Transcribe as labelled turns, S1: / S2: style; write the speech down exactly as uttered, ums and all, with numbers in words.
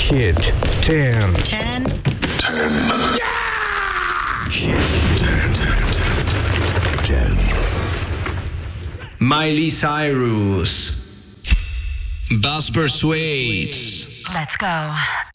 S1: Hit ten.
S2: ten.
S3: ten.
S1: Yeah!
S3: Hit ten. ten.
S4: Miley Cyrus. Buzz Persuades.
S2: Let's go.